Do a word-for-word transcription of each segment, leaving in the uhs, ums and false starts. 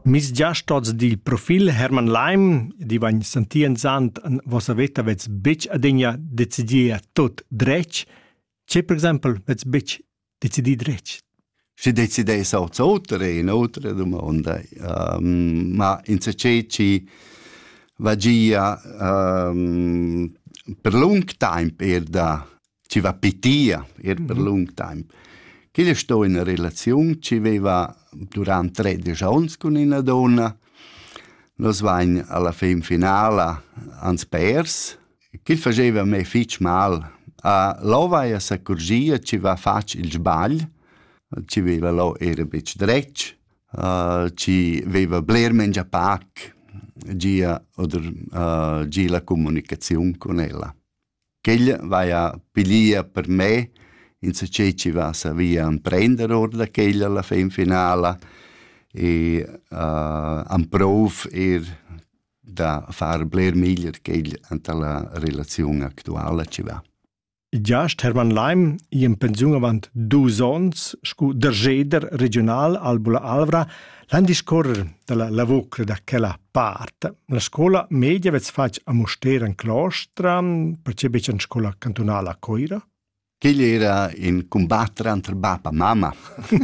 Mis già stots di profil Hermann Leim, di vain sentien sant an vossa veta vets bec adegna decidia tot dretg, c'è per esempio vets bec decidi dretg. Si decide so zotere in altra domanda, um, ma in se ci va gia um, per long time er da ci va pitia er per mm-hmm. long time. Che le sto in una relazione ci aveva durante tredici anni con una donna. Nos vain alla fin finale ans pers. Che faceva a me fitch mal. A lo vai a s'accorgia ci va fac il sbagl. Ci aveva lo era bec dretg. Uh, ci aveva bler mengia pac. Gia oder uh, gia la comunicazione con ella. Che vai a pilia per me. In se ci va sa via un prendere or da quella alla fin finale e uh, un prov er da far bler miglior che anta la relazione attuale ci va. Giast Hermann Leim in pensione avant due ans scu dergeder regional Albula Alvra l'han discorrer dalla lavocra da quella parte. La scuola media vez fac a Mostera in Clostra, perché bec in scuola cantonale a Coira. Che era in combattere entre bap e mamma.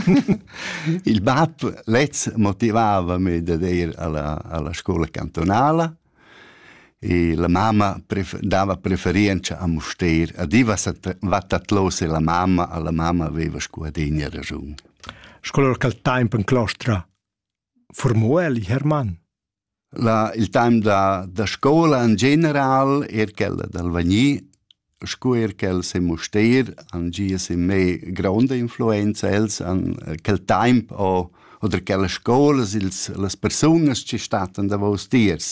Il bap lez motivava me da ir alla, alla scuola cantonale e la mamma pref- dava preferenza a Moster. A di va tatlose la mamma, alla mamma aveva scuadegna ragione. Scuola quel tempo in Clostra formò Eli Hermann? La, il time da, da scuola in generale era quella del Vagni. Scuola che se Moster an gia se me grande influenza els an quel tempo o oder quelle scuolas ils las personas ci statan da vos tiers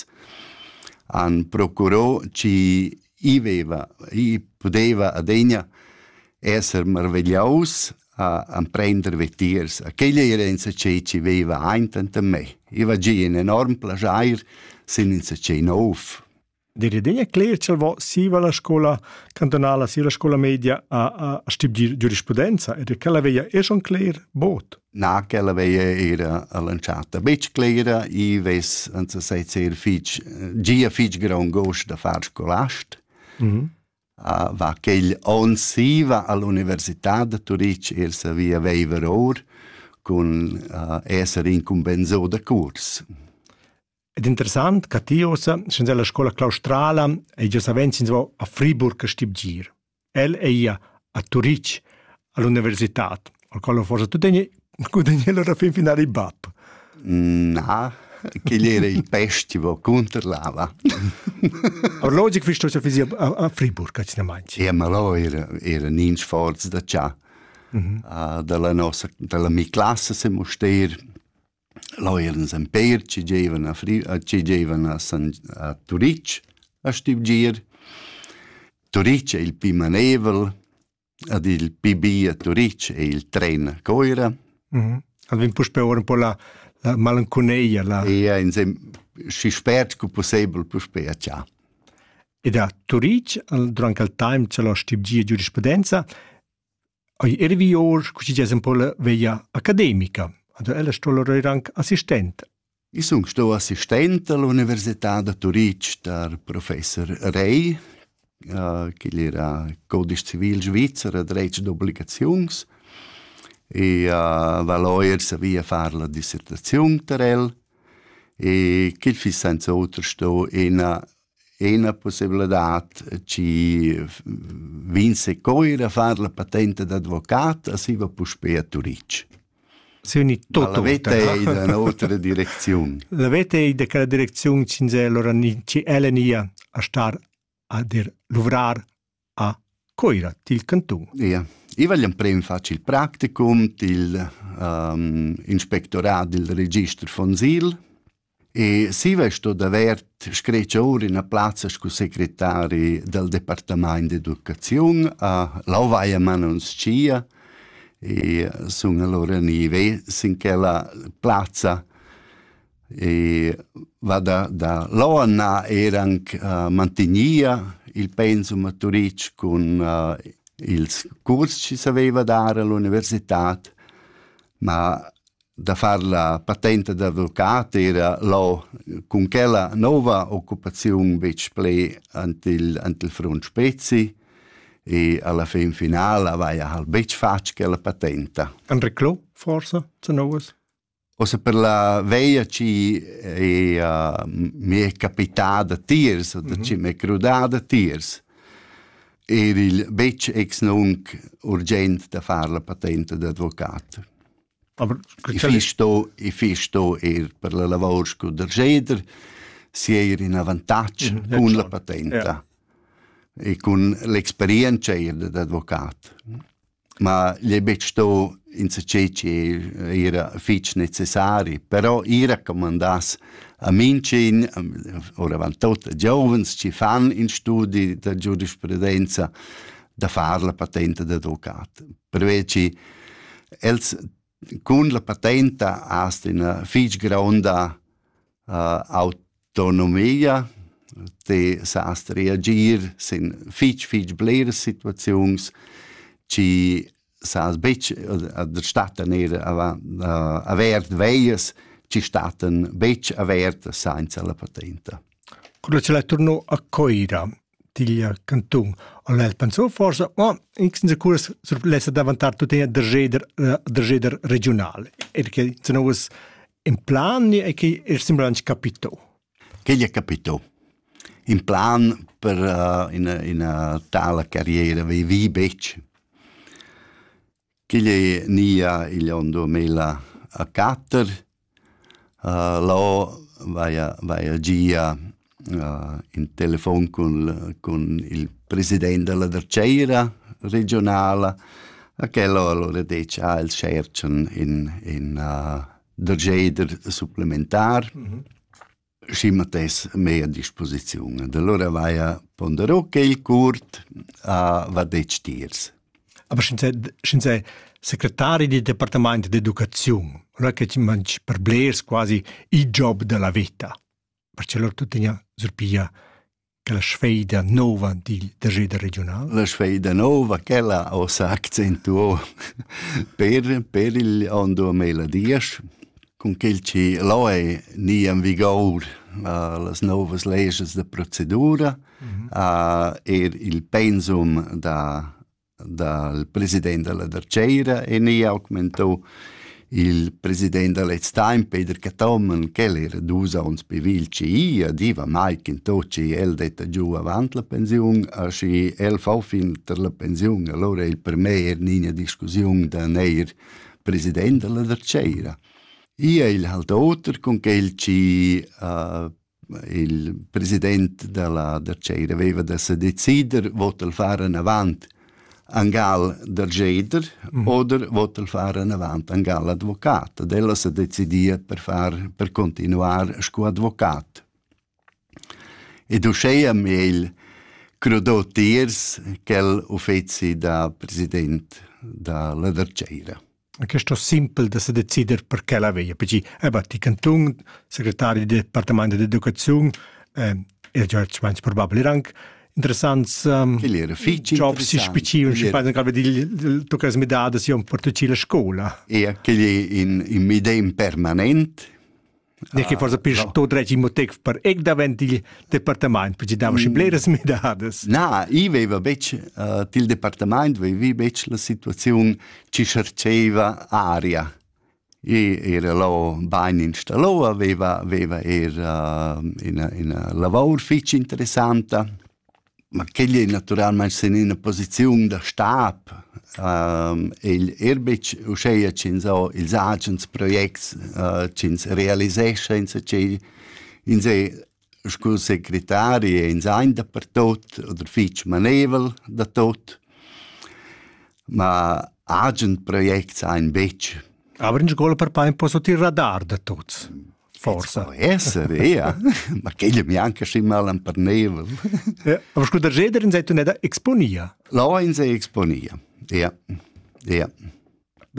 an procurò ci iveva i podeva adegna esser meraviglios a an prender vetiers a quella erenza ci ci veva aintant a me i va gi un enorm plagiar sin in se ci nov. Di redegna clear c'è vo si va la scuola cantonale, si la scuola media a, a, a stip di giurisprudenza e che la veia è son clear bot. Na che la veia era a lanciata. Bec clear i ves anza sai ser fich gia fich gran gos da far scolast. Mm-hmm. Uh, va che on si va all'università de Turic er sa via veiveror con uh, essere incumbenzo da curs. Ed interessant, che tiosa, scende alla scuola claustrala e già savenzi a Friburg a stipgir. El e io a Turic all'università. Al quale forse tu degni, tu degni allora fin finale i bap. No, che era il pestivo controllava. Ma logico visto che fisi a, a Friburg, che ci ne mangi. E ma lo era, era un sforzo da ciò. Mm-hmm. Uh, dalla nostra, dalla mia classe se moster lo erano sempre, ci gevano a, Fri- ci gevano a, San, a Turic a stipgir. Turic è il Pimanevel, ed il P B a Turic è il tren a Coira. Mm-hmm. Avevamo pus per ora un po' la, la malinconia. La... E insomma, si spera che possibile pus per ciò. E da Turic, durante il tempo c'è la stipgir giurisprudenza, e vi ora, così c'è un po' la via accademica. Also ella sto loro anche assistente. Io sono sto assistente all'Università di Turic del professor Rey, uh, che era codice civil svizzero, diritto d'obbligazioni, e uh, va lawyer savia fare la dissertazione per él, e che fi senza altro sto in una possibilità ci vinse coira a fare la patente d'avvocato e si va puspere a Turic. Se ogni tutto. La vete è in un'altra direzione. La vete è in quella direzione che allora ci elenia a stare a dir lavorare a Coira, il canton. Ja. Io voglio prima fare il practicum del um, ispettorato del registro fonsil e si vesto d'aver scritto ora in una piazza con segretari del Dipartimento d'Educazione a Lauvaia Manonscia e sono allora nive in quella piazza e va da, da Loana era anche uh, mantegnia il pensum a Turic con uh, il corso che si aveva dare all'università, ma da far la patente d'avvocat era lo con quella nova occupazione bec ple antil antil front spezi e alla fin finale aveva al bec fac quella patenta. Un reclo, forse, se novas? Ossa per la veia ci è uh, mi è capitata tiers, o mm-hmm. ci mi è crudata tiers. Era il bec ex nunc urgent da far la patente d'avvocat. I fisto, i fisto er per la lavoro con der Scheder si era in avantaggio mm, con la patenta yeah. e con l'esperienza d'avvocato. Ma gli besto in ceci era fitch necessari, però era comandas a mincin, ora van tot giovens ci fan in studi da giurisprudenza da far la patente d'avvocato. Perché els con la patenta hast una fitch gronda uh, autonomia, te sast reagir sin fitch fitch blere situazions ci sas bec ad der staten era uh, avert veias ci staten bec avert senza la patenta. Quello ce l'ha torno a coira diglia canton. Allora penso forse, ma in sicuro lessa davantar tutte der Scheder der Scheder regionale. E che se no was in plan e che er sembrante capito. Che gli capito. In plan per uh, in in una tale carriera vi vi bec. Che gli nia il ondo mela a catter uh, lo vai a vai a gia uh, in telefon con con il presidente della Derceira regionale a che lo allora dice ah il scherzen in in uh, Derceder supplementar mm-hmm. Schimates mehr a disposizione. Allora vai a ponderò che il curt uh, va dec tiers. Aber scinse secretari di Departamento d'Educazione, non è che ci mangi per blers quasi il job della vita. Perché loro tutti ne sorpia che la sfida nuova di Scheder regionale. La sfida nuova che la osa accentuò per, per il anno duemiladieci, con che ci loe ni in vigore uh, le nuove leggi di procedura mm-hmm. uh, e il pensum da dal presidente della Derceira e ne augmentò il presidente dell'Etstein, Peter Catomen, che era due anni più vilci, e diva mai che in tocci el detta giù avanti la pensione, e si el fa finita la pensione, allora il per me era una discussione da neir presidente della Derceira. E il altro con che ci uh, il presidente della Derceira aveva da se decidere votel fare in avanti angal der Scheder mm-hmm. oder votel fare in avanti angal advocato. Della si decidia per far per continuare sco advocato. E uscea il crudo tiers quel uffizi da presidente della Derceira. Questo è semplice da si decidere perché la veia, perché eh, il canton, segretario del Dipartimento d'Educazione, eh, è già probabile anche interessant um, jobs specifici, ci penso che di toccare le medaglie sia un portacile scuola. E che in in midem permanent. Ne che forse per sto dregi motiv per ec davanti il departamento, perché dava sciblere le medaglie. No, io avevo bec uh, il departamento, avevo bec la situazione ci cerceva aria. E era là ben installato, aveva aveva era uh, in in lavoro fitch interessante. Ma che gli naturalmente in una posizione da stab um, e il erbec uscea cinzo ils agents projects uh, cins realisesce in se in se scus secretari e in sein da per tot oder fitch manevel da tot ma agent projects ein bec. Aber in scuola per pa un po' sotto il radar da tots. Forse. Può essere, ja. Ma che gli mi anche si mal per nevel. Ja, aber scusa, der Scheder in sei tu ne da exponia. Là in sei exponia, ja. Ja.